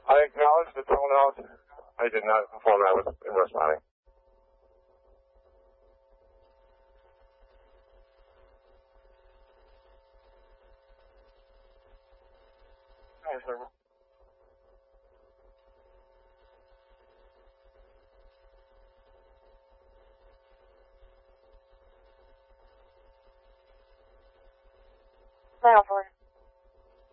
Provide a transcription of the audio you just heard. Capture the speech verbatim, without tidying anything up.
I acknowledge the tone out. I did not inform I was responding. Yes, sir. Now for